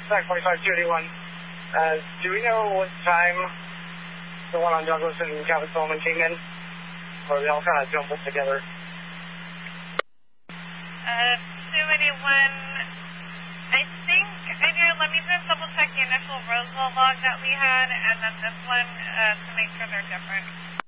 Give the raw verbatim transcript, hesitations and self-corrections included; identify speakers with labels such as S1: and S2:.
S1: Stack forty-five two eighty-one. Uh, do we know what time the one on Douglas and Captain Solomon came in? Or they all kind of jumbled together?
S2: Uh, two eighty-one, I think, I do, let me just double check the initial Roseville log that we had, and then this one, uh, to make sure they're different.